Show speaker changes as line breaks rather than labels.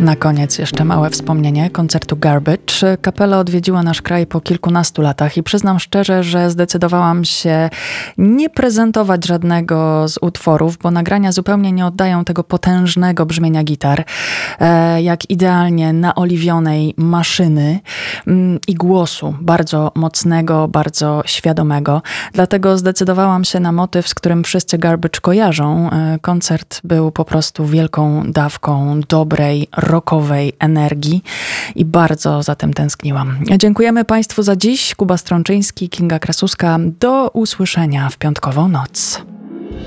Na koniec jeszcze małe wspomnienie koncertu Garbage. Kapela odwiedziła nasz kraj po kilkunastu latach i przyznam szczerze, że zdecydowałam się nie prezentować żadnego z utworów, bo nagrania zupełnie nie oddają tego potężnego brzmienia gitar, jak idealnie naoliwionej maszyny i głosu bardzo mocnego, bardzo świadomego. Dlatego zdecydowałam się na motyw, z którym wszyscy Garbage kojarzą. Koncert był po prostu wielką dawką dobrej, rockowej energii i bardzo za tym tęskniłam. Dziękujemy Państwu za dziś. Kuba Strączyński, Kinga Krasuska. Do usłyszenia w piątkową noc.